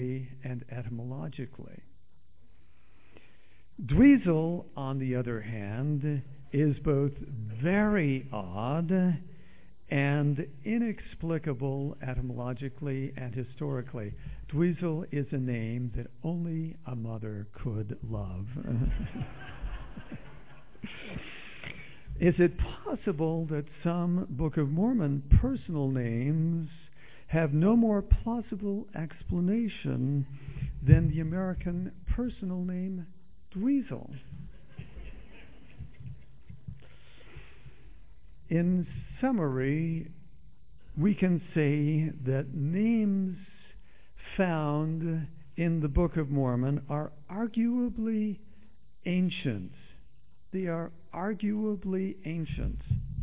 and etymologically. Dweezil, on the other hand, is both very odd and inexplicable etymologically and historically. Dweezil is a name that only a mother could love. Is it possible that some Book of Mormon personal names have no more plausible explanation than the American personal name Dweezil? In summary, we can say that names found in the Book of Mormon are arguably ancient. They are arguably ancient.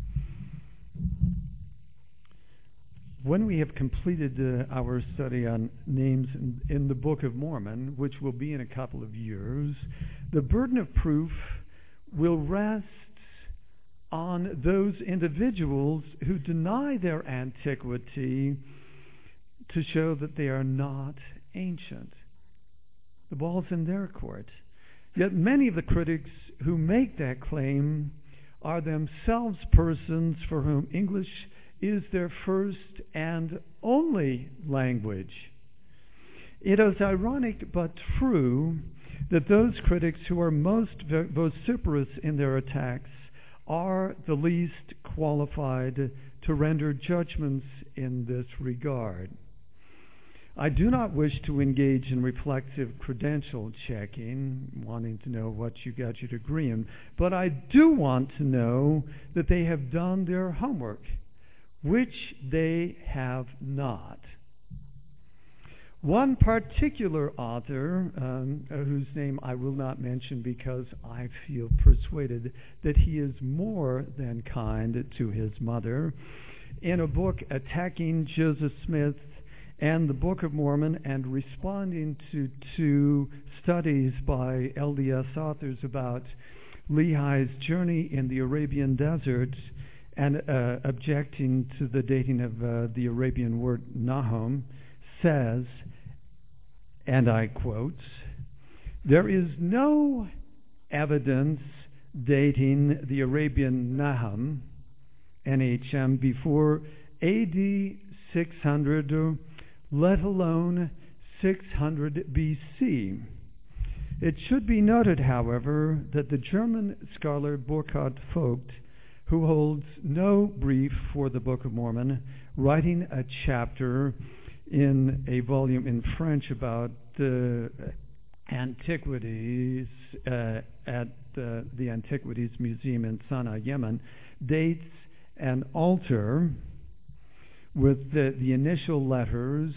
When we have completed our study on names in the Book of Mormon, which will be in a couple of years, the burden of proof will rest on those individuals who deny their antiquity to show that they are not ancient. The ball's in their court. Yet many of the critics who make that claim are themselves persons for whom English is their first and only language. It is ironic but true that those critics who are most vociferous in their attacks are the least qualified to render judgments in this regard. I do not wish to engage in reflexive credential checking, wanting to know what you got your degree in, but I do want to know that they have done their homework, which they have not. One particular author, whose name I will not mention because I feel persuaded that he is more than kind to his mother, in a book attacking Joseph Smith and the Book of Mormon and responding to two studies by LDS authors about Lehi's journey in the Arabian desert and objecting to the dating of the Arabian word Nahum, says, and I quote, "There is no evidence dating the Arabian Nahum, NHM, before AD 600, let alone 600 BC. It should be noted, however, that the German scholar Burkhard Vogt, who holds no brief for the Book of Mormon, writing a chapter in a volume in French about the antiquities at the Antiquities Museum in Sana'a, Yemen, dates an altar with the initial letters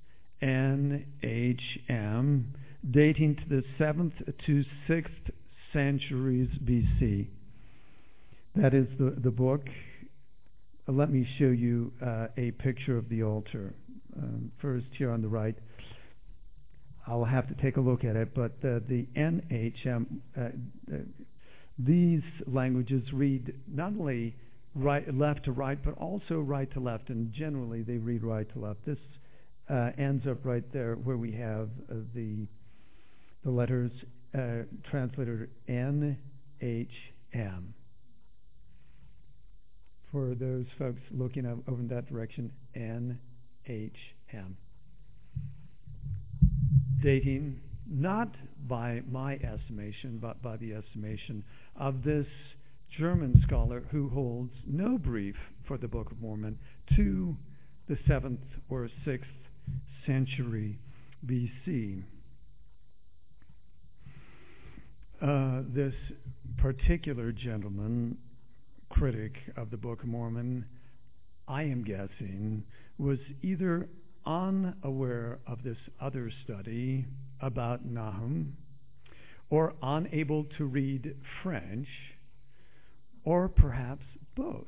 NHM dating to the 7th to 6th centuries BC. That is the book. Let me show you a picture of the altar. First, here on the right. I'll have to take a look at it, but the NHM, these languages read not only left to right, but also right to left, and generally they read right to left. This ends up right there where we have the letters translated NHM. For those folks looking over in that direction, NHM. Dating, not by my estimation, but by the estimation of this German scholar who holds no brief for the Book of Mormon, to the 7th or 6th century BC. This particular gentleman, critic of the Book of Mormon, I am guessing, was either unaware of this other study about Nahum, or unable to read French, or perhaps both.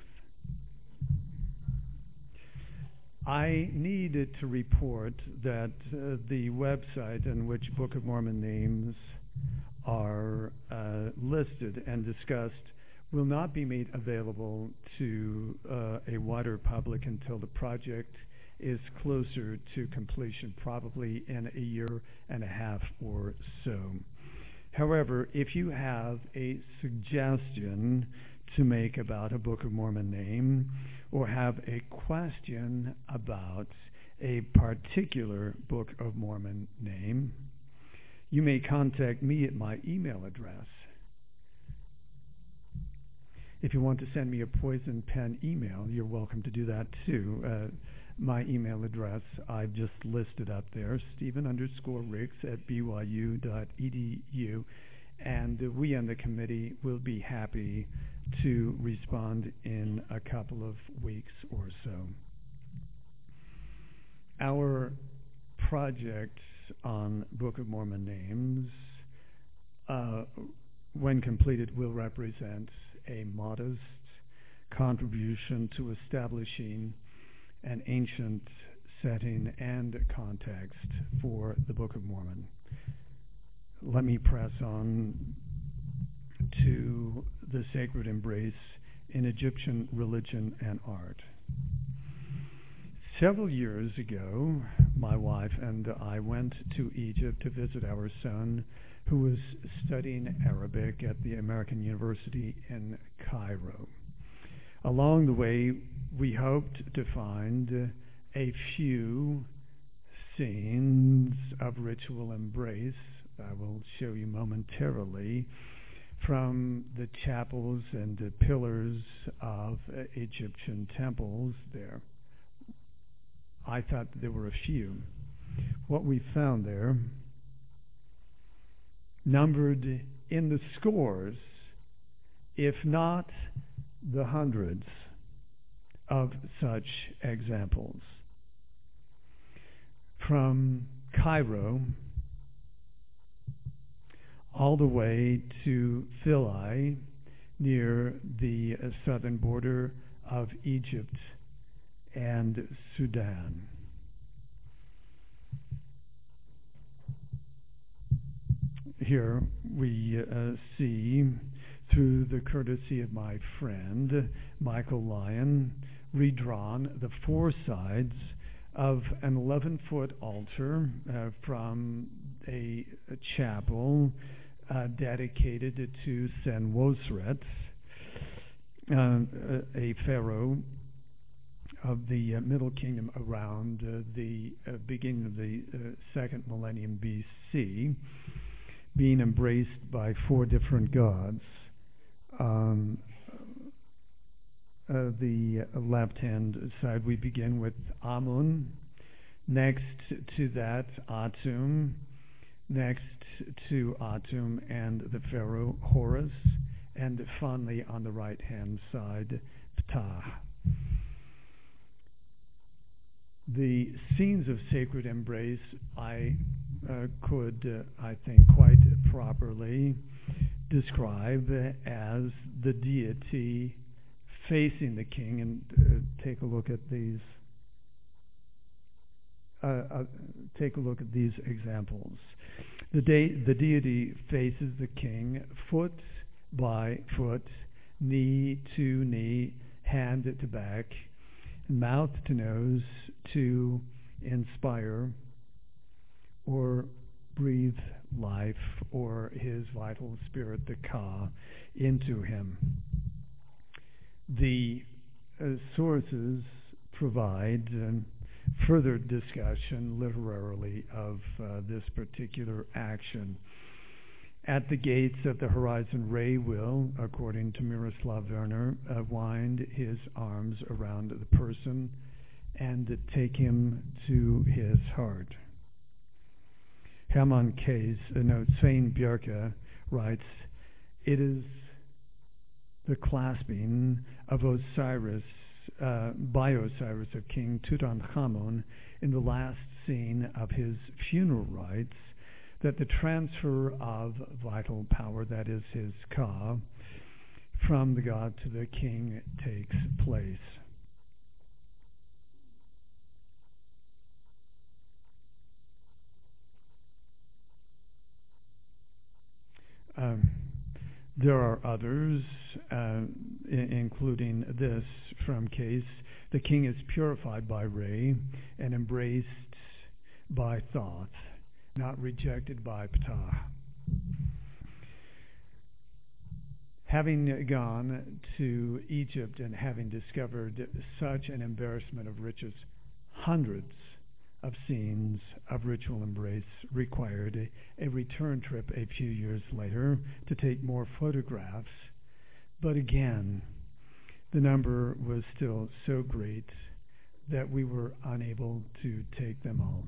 I needed to report that the website on which Book of Mormon names are listed and discussed will not be made available to a wider public until the project is closer to completion, probably in a year and a half or so. However, if you have a suggestion to make about a Book of Mormon name, or have a question about a particular Book of Mormon name, you may contact me at my email address. If you want to send me a poison pen email, you're welcome to do that too. My email address I've just listed up there, Stephen_Ricks@byu.edu, and we on the committee will be happy to respond in a couple of weeks or so. Our project on Book of Mormon names, when completed, will represent a modest contribution to establishing an ancient setting and context for the Book of Mormon. Let me press on to the sacred embrace in Egyptian religion and art. Several years ago, my wife and I went to Egypt to visit our son, who was studying Arabic at the American University in Cairo. Along the way, we hoped to find a few scenes of ritual embrace, I will show you momentarily, from the chapels and the pillars of Egyptian temples there. I thought there were a few. What we found there numbered in the scores, if not the hundreds, of such examples. From Cairo all the way to Philae, near the southern border of Egypt and Sudan. Here we see, through the courtesy of my friend Michael Lyon, redrawn the four sides of an 11-foot altar from a chapel dedicated to Senwosret, a pharaoh of the Middle Kingdom around the beginning of the second millennium BC, being embraced by four different gods. The left-hand side, we begin with Amun. Next to that, Atum. Next to Atum and the pharaoh Horus. And finally, on the right-hand side, Ptah. The scenes of sacred embrace I could, I think, quite properly describe as the deity facing the king. And take a look at these. Take a look at these examples. The deity faces the king, foot by foot, knee to knee, hand to back, mouth to nose, to inspire or breathe life or his vital spirit, the Ka, into him. The sources provide further discussion literarily of this particular action. At the gates of the horizon, Ray will, according to Miroslav Werner, wind his arms around the person and take him to his heart. Hermann Case, Svein Bjerke, writes, "It is the clasping of Osiris, by Osiris of King Tutankhamun in the last scene of his funeral rites that the transfer of vital power, that is his Ka, from the god to the king takes place." There are others, including this from Case. The king is purified by Re and embraced by Thoth, not rejected by Ptah. Having gone to Egypt and having discovered such an embarrassment of riches, hundreds of scenes of ritual embrace required a return trip a few years later to take more photographs. But again, the number was still so great that we were unable to take them all.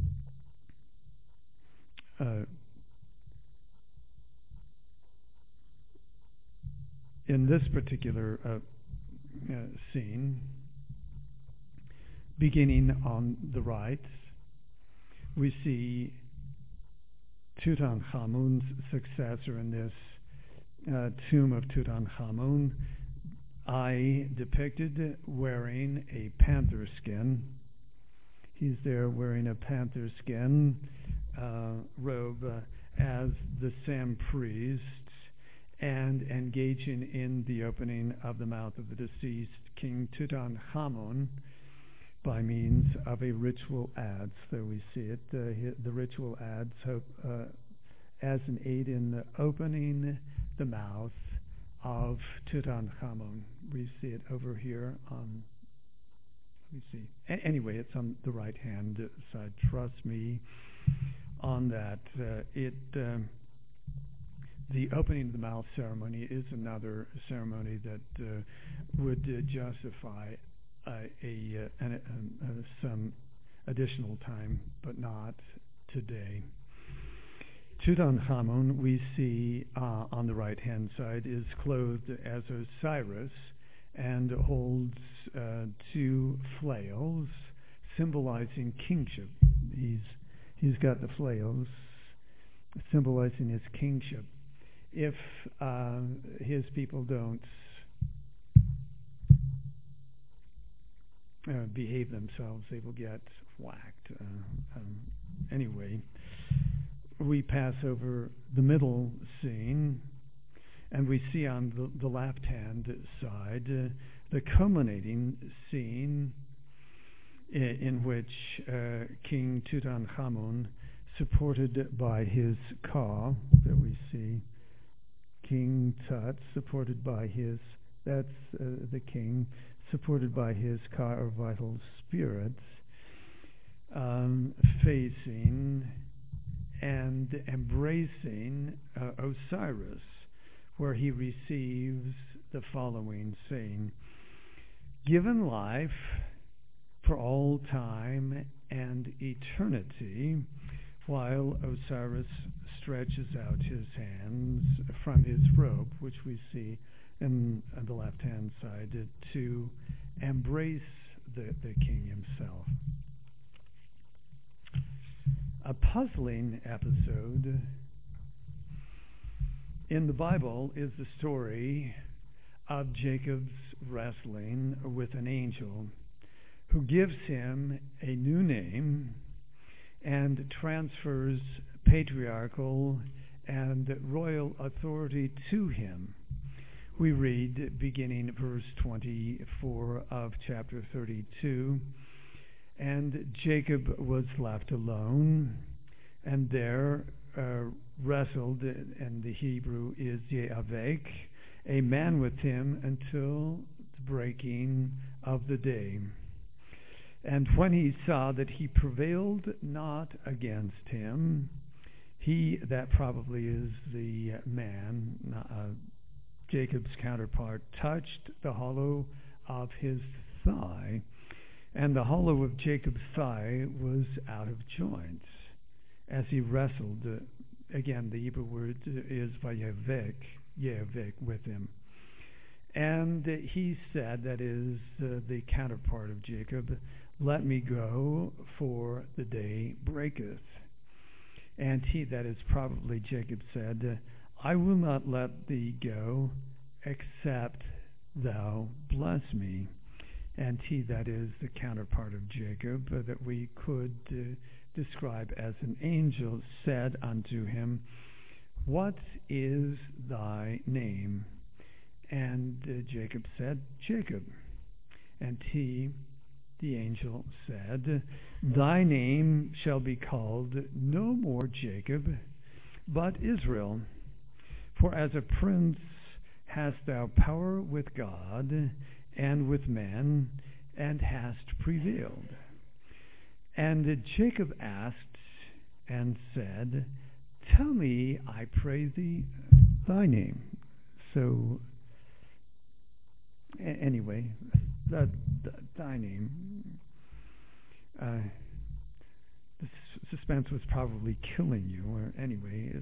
In this particular scene, beginning on the right, we see Tutankhamun's successor in this tomb of Tutankhamun, depicted wearing a panther skin. He's there wearing a panther skin robe as the Sem priests and engaging in the opening of the mouth of the deceased King Tutankhamun by means of a ritual adze. So we see it, the ritual adze as an aid in opening the mouth of Tutankhamun. We see it over here on, let me see. Anyway, it's on the right-hand side. Trust me on that. The opening of the mouth ceremony is another ceremony that would justify some additional time, but not today. Tutankhamun, we see on the right-hand side, is clothed as Osiris and holds two flails symbolizing kingship. He's got the flails symbolizing his kingship. If his people don't behave themselves, they will get whacked. Anyway, we pass over the middle scene, and we see on the left-hand side the culminating scene in which King Tutankhamun, supported by his Ka, that we see, King Tut, supported by his, that's the king, supported by his Ka, or vital spirits, facing and embracing Osiris, where he receives the following, saying, "Given life for all time and eternity," while Osiris stretches out his hands from his robe, which we see on the left-hand side, to embrace the king himself. A puzzling episode in the Bible is the story of Jacob's wrestling with an angel who gives him a new name and transfers patriarchal and royal authority to him. We read, beginning verse 24 of chapter 32, "And Jacob was left alone, and there wrestled," and the Hebrew is Ye'avek, "a man with him until the breaking of the day. And when he saw that he prevailed not against him," he, that probably is the man, Jacob's counterpart, "touched the hollow of his thigh, and the hollow of Jacob's thigh was out of joint as he wrestled." Again, the Hebrew word is Ye'avek, with him. "And he said," that is the counterpart of Jacob, "Let me go, for the day breaketh." And he, that is probably Jacob, said, "I will not let thee go, except thou bless me." And he, that is the counterpart of Jacob, that we could describe as an angel, said unto him, what is thy name? And Jacob said, Jacob. And he, the angel, said, thy name shall be called no more Jacob, but Israel. For as a prince hast thou power with God and with men, and hast prevailed. And Jacob asked and said, tell me, I pray thee, thy name. So, anyway, thy name. The suspense was probably killing you, or anyway.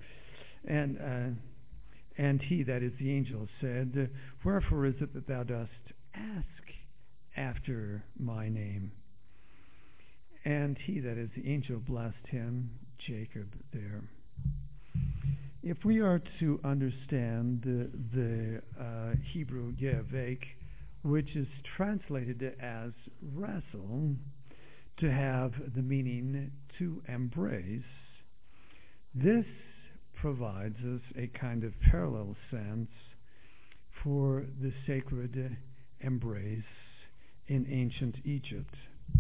And he, that is the angel, said, wherefore is it that thou dost ask after my name? And he, that is the angel, blessed him, Jacob, there. If we are to understand the Hebrew Yevek, which is translated as wrestle, to have the meaning to embrace, this provides us a kind of parallel sense for the sacred embrace in ancient Egypt.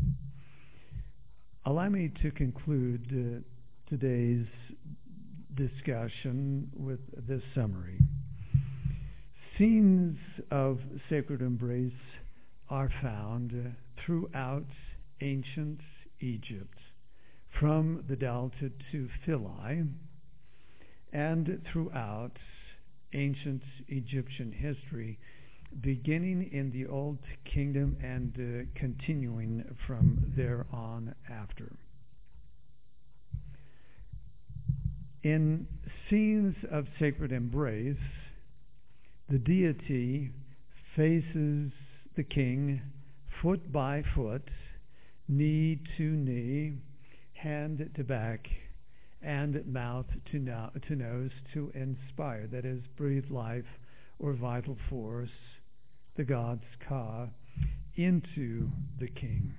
Allow me to conclude today's discussion with this summary. Scenes of sacred embrace are found throughout ancient Egypt, from the Delta to Philae, and throughout ancient Egyptian history, beginning in the Old Kingdom and continuing from there on after. In scenes of sacred embrace, the deity faces the king foot by foot, knee to knee, hand to back, and mouth to nose to inspire, that is, breathe life or vital force, the god's Ka, into the king.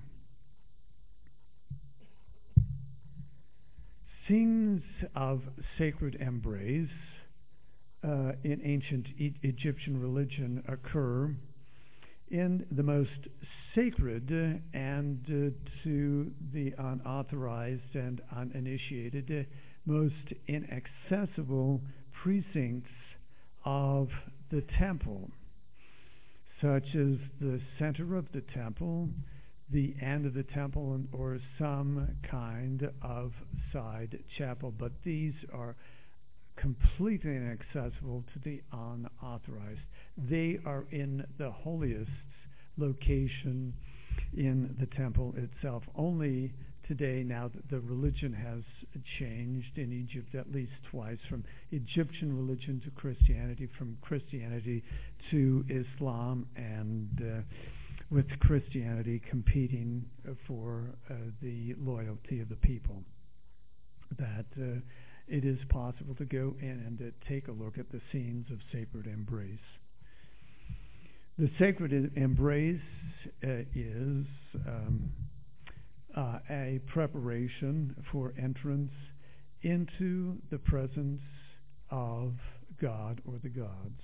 Scenes of sacred embrace in ancient Egyptian religion occur in the most sacred and to the unauthorized and uninitiated, most inaccessible precincts of the temple, such as the center of the temple, the end of the temple, or some kind of side chapel. But these are completely inaccessible to the unauthorized. They are in the holiest location in the temple itself. Only today, now that the religion has changed in Egypt at least twice, from Egyptian religion to Christianity, from Christianity to Islam, and with Christianity competing for the loyalty of the people, that it is possible to go in and take a look at the scenes of sacred embrace. The sacred embrace is a preparation for entrance into the presence of God or the gods.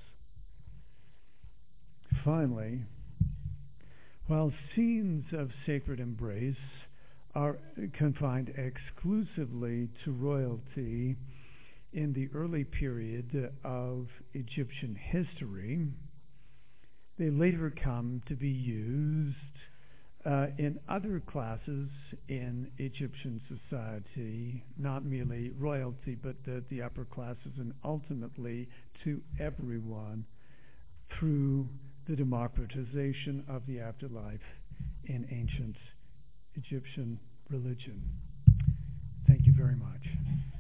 Finally, while scenes of sacred embrace are confined exclusively to royalty in the early period of Egyptian history, they later come to be used in other classes in Egyptian society, not merely royalty, but the upper classes, and ultimately to everyone through the democratization of the afterlife in ancient Egyptian religion. Thank you very much.